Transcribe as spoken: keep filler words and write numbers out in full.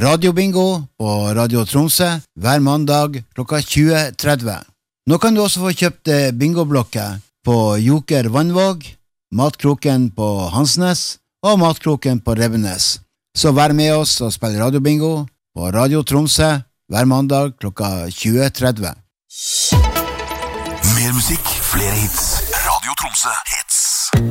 radiobingo på Radio Tromsø hver mandag klokka tjue tretti. Nå kan du også få kjøpt bingoblokker på Joker Vannvåg, Matkroken på Hansnes og Matkroken på Rebbenes. Så vær med oss og spill radiobingo på Radio Tromsø hver mandag klokka tjue tretti. Mer musikk, flere hits. Radio Tromsø.